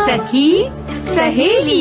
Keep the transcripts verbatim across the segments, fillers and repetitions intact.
सखी सहेली।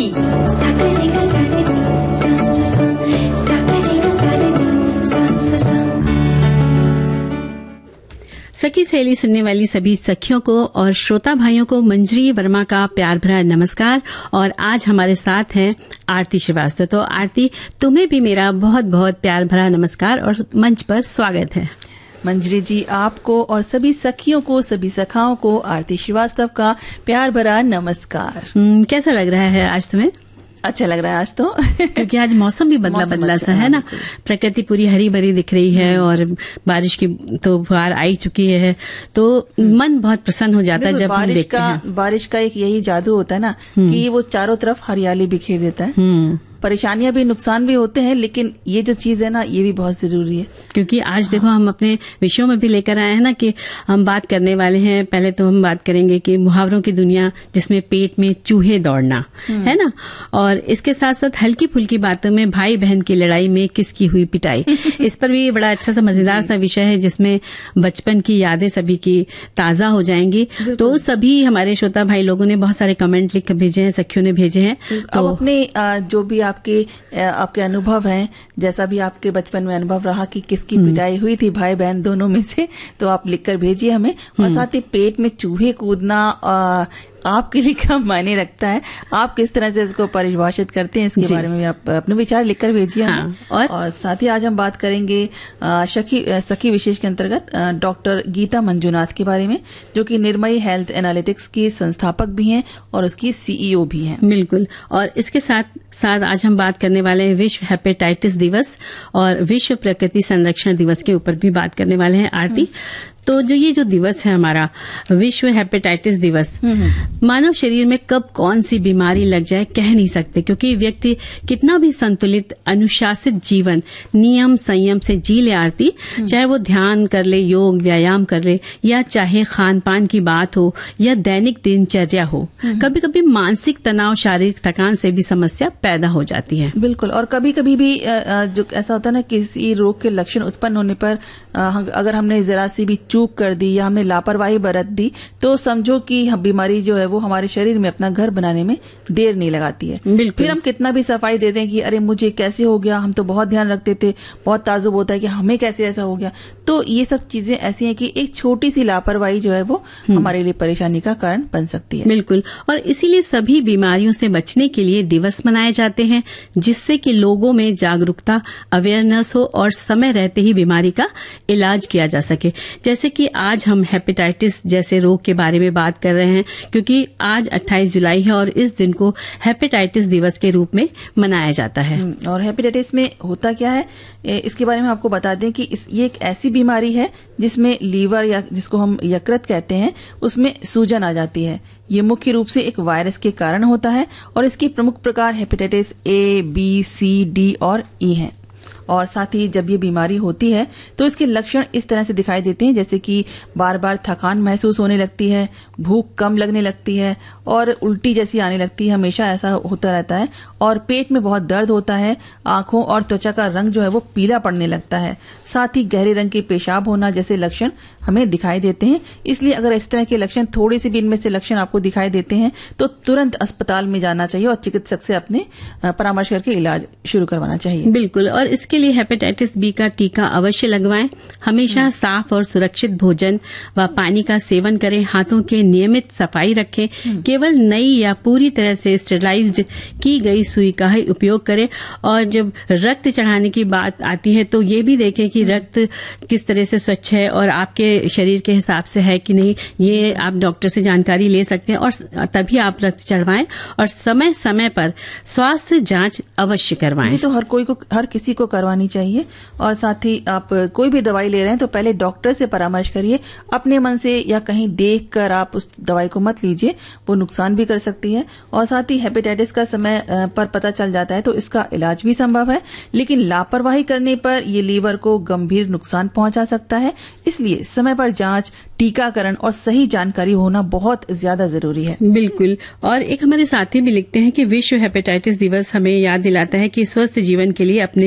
सखी सहेली सुनने वाली सभी सखियों को और श्रोता भाइयों को मंजरी वर्मा का प्यार भरा नमस्कार। और आज हमारे साथ हैं आरती श्रीवास्तव। तो आरती, तुम्हें भी मेरा बहुत बहुत प्यार भरा नमस्कार और मंच पर स्वागत है। मंजरी जी, आपको और सभी सखियों को, सभी सखाओं को आरती श्रीवास्तव का प्यार भरा नमस्कार। कैसा लग रहा है आज तुम्हें? अच्छा लग रहा है आज तो क्योंकि आज मौसम भी बदला बदला अच्छा सा है ना, प्रकृति पूरी हरी भरी दिख रही है और बारिश की तो फुहार आई चुकी है, तो मन बहुत प्रसन्न हो जाता है जब हम देखते हैं। बारिश का एक यही जादू होता है ना कि वो चारों तरफ हरियाली बिखेर देता है। परेशानियां भी, नुकसान भी होते हैं, लेकिन ये जो चीज है ना, ये भी बहुत जरूरी है। क्योंकि आज देखो हम अपने विषयों में भी लेकर आए हैं ना कि हम बात करने वाले हैं। पहले तो हम बात करेंगे कि मुहावरों की दुनिया, जिसमें पेट में चूहे दौड़ना है ना, और इसके साथ साथ हल्की फुल्की बातों में भाई बहन की लड़ाई में किसकी हुई पिटाई। इस पर भी बड़ा अच्छा सा मजेदार सा विषय है, जिसमें बचपन की यादें सभी की ताजा हो जाएंगी। तो सभी हमारे श्रोता भाई लोगों ने बहुत सारे कमेंट लिख भेजे हैं, सखियों ने भेजे हैं। तो अपने जो भी आपके आपके अनुभव हैं, जैसा भी आपके बचपन में अनुभव रहा कि किसकी पिटाई हुई थी भाई बहन दोनों में से, तो आप लिखकर भेजिए हमें। और साथ ही पेट में चूहे कूदना आ, आपके लिए क्या मायने रखता है, आप किस तरह से इसको परिभाषित करते हैं, इसके बारे में भी आप अपने विचार लिखकर भेजिए हमें। हाँ, और, और साथ ही आज हम बात करेंगे सखी सखी विशेष के अंतर्गत डॉक्टर गीता मंजुनाथ के बारे में, जो कि निर्मयी हेल्थ एनालिटिक्स की संस्थापक भी हैं और उसकी सीईओ भी हैं। बिल्कुल। और इसके साथ साथ आज हम बात करने वाले हैं विश्व हेपेटाइटिस दिवस और विश्व प्रकृति संरक्षण दिवस के ऊपर भी बात करने वाले हैं आरती। तो जो ये जो दिवस है हमारा विश्व हेपेटाइटिस दिवस, मानव शरीर में कब कौन सी बीमारी लग जाए कह नहीं सकते, क्योंकि व्यक्ति कितना भी संतुलित अनुशासित जीवन नियम संयम से जी ले आरती, चाहे वो ध्यान कर ले, योग व्यायाम कर ले, या चाहे खान पान की बात हो या दैनिक दिनचर्या हो, कभी कभी मानसिक तनाव, शारीरिक थकान से भी समस्या पैदा हो जाती है। बिल्कुल। और कभी कभी भी जो ऐसा होता है ना, किसी रोग के लक्षण उत्पन्न होने पर अगर हमने जरा सी भी चूक कर दी या हमने लापरवाही बरत दी, तो समझो कि बीमारी जो है वो हमारे शरीर में अपना घर बनाने में देर नहीं लगाती है। फिर हम कितना भी सफाई दे दें कि अरे मुझे कैसे हो गया, हम तो बहुत ध्यान रखते थे, बहुत ताजुब होता है कि हमें कैसे ऐसा हो गया। तो ये सब चीजें ऐसी हैं कि एक छोटी सी लापरवाही जो है वो हमारे लिए परेशानी का कारण बन सकती है। बिल्कुल। और इसीलिए सभी बीमारियों से बचने के लिए दिवस मनाए जाते हैं, जिससे कि लोगों में जागरूकता, अवेयरनेस हो और समय रहते ही बीमारी का इलाज किया जा सके। जैसे कि आज हम हेपेटाइटिस जैसे रोग के बारे में बात कर रहे हैं, क्योंकि आज अट्ठाईस जुलाई है और इस दिन को हेपेटाइटिस दिवस के रूप में मनाया जाता है। और हेपेटाइटिस में होता क्या है, इसके बारे में आपको बता दें कि इस, ये एक ऐसी बीमारी है जिसमें लीवर, या जिसको हम यकृत कहते हैं, उसमें सूजन आ जाती है। ये मुख्य रूप से एक वायरस के कारण होता है और इसकी प्रमुख प्रकार hepatitis A, B, C, D और ई हैं। और साथ ही जब ये बीमारी होती है तो इसके लक्षण इस तरह से दिखाई देते हैं, जैसे कि बार बार थकान महसूस होने लगती है, भूख कम लगने लगती है और उल्टी जैसी आने लगती है, हमेशा ऐसा होता रहता है। और पेट में बहुत दर्द होता है, आंखों और त्वचा का रंग जो है वो पीला पड़ने लगता है। साथ ही गहरे रंग के पेशाब होना जैसे लक्षण हमें दिखाई देते हैं। इसलिए अगर इस तरह के लक्षण, थोड़ी सी भी इनमें से लक्षण आपको दिखाई देते हैं, तो तुरंत अस्पताल में जाना चाहिए और चिकित्सक से अपने परामर्श करके इलाज शुरू करवाना चाहिए। बिल्कुल। और इसके लिए हेपेटाइटिस बी का टीका अवश्य लगवाएं। हमेशा साफ और सुरक्षित भोजन व पानी का सेवन करें। हाथों के नियमित सफाई रखें। केवल नई या पूरी तरह से स्टेरिलाइज्ड की गई सुई का ही उपयोग करें। और जब रक्त चढ़ाने की बात आती है तो ये भी देखें कि रक्त किस तरह से स्वच्छ है और आपके शरीर के हिसाब से है कि नहीं। ये आप डॉक्टर से जानकारी ले सकते हैं और तभी आप रक्त चढ़वाएं। और समय समय पर स्वास्थ्य जांच अवश्य करवाएं। ये तो हर कोई को, हर किसी को करवानी चाहिए। और साथ ही आप कोई भी दवाई ले रहे हैं तो पहले डॉक्टर से परामर्श करिए। अपने मन से या कहीं देख कर आप उस दवाई को मत लीजिए, वो नुकसान भी कर सकती है। और साथ ही हेपेटाइटिस का समय पर पता चल जाता है तो इसका इलाज भी संभव है, लेकिन लापरवाही करने पर ये लीवर को गंभीर नुकसान पहुंचा सकता है। इसलिए समय पर जांच, टीकाकरण और सही जानकारी होना बहुत ज्यादा जरूरी है। बिल्कुल। और एक हमारे साथी भी लिखते हैं कि विश्व हेपेटाइटिस दिवस हमें याद दिलाता है कि स्वस्थ जीवन के लिए अपने लीवर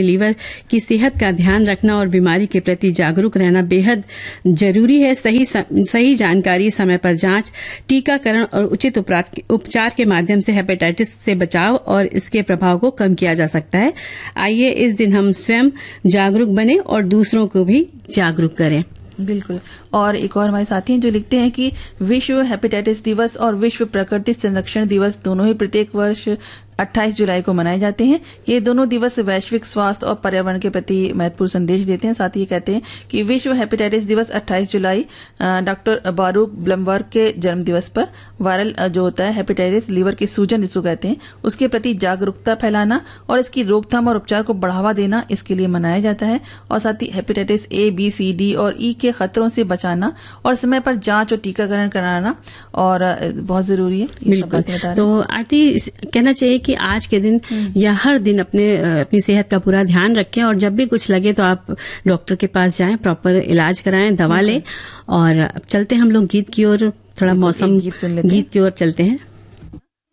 कि सेहत का ध्यान रखना और बीमारी के प्रति जागरूक रहना बेहद जरूरी है। सही सही जानकारी, समय पर जांच, टीकाकरण और उचित उपचार के माध्यम से हेपेटाइटिस से बचाव और इसके प्रभाव को कम किया जा सकता है। आइए इस दिन हम स्वयं जागरूक बने और दूसरों को भी जागरूक करें। बिल्कुल। और एक और हमारे साथी हैं जो लिखते हैं कि विश्व हेपेटाइटिस दिवस और विश्व प्रकृति संरक्षण दिवस दोनों ही प्रत्येक वर्ष अट्ठाईस जुलाई को मनाए जाते हैं। ये दोनों दिवस वैश्विक स्वास्थ्य और पर्यावरण के प्रति महत्वपूर्ण संदेश देते हैं। साथ ही कहते हैं कि विश्व हेपेटाइटिस दिवस अट्ठाईस जुलाई डॉक्टर बारूक ब्लमबर्ग के जन्म दिवस पर वायरल जो होता है हेपेटाइटिस, लीवर की सूजन जिसको कहते हैं, उसके प्रति जागरूकता फैलाना और इसकी रोकथाम और उपचार को बढ़ावा देना इसके लिए मनाया जाता है। और साथ ही hepatitis A, B, C, D और ई के खतरों से बचाना और समय पर जांच और टीकाकरण कराना और बहुत जरूरी है। बिल्कुल। तो आरती कहना चाहिए कि आज के दिन या हर दिन अपने अपनी सेहत का पूरा ध्यान रखें और जब भी कुछ लगे तो आप डॉक्टर के पास जाएं, प्रॉपर इलाज कराएं, दवा लें। और अब चलते हैं हम लोग गीत की ओर, थोड़ा मौसम गीत सुन लेते हैं। गीत की ओर चलते हैं।